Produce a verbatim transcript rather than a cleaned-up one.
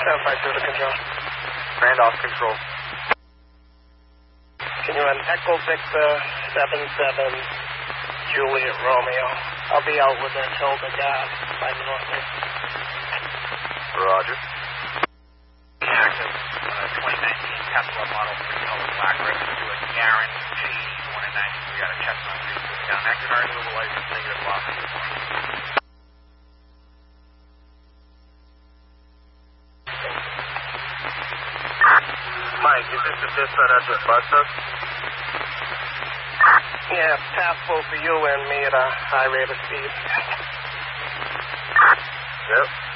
seven five two to control. Randolph control. Can you run Echo Victor seven seven Juliet Romeo? I'll be out with a Hilda Guard by the northeast. Roger. Active uh, twenty nineteen Tesla Model three color black registered to a guarantee one in ninety-three out of Chestnut Street. Down active hard removal license, negative loss. Mike, is this the dispatch at the bus stop? Yeah, it's passable for you and me at a high rate of speed. Yep.